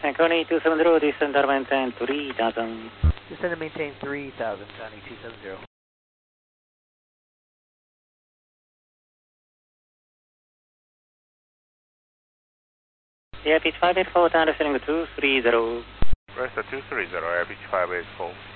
Coney 270, descend and maintain 3000. Descend and maintain 3000, Coney 270. Yeah, pitch 584, down descending to 230. Rest at 230, air pitch 584.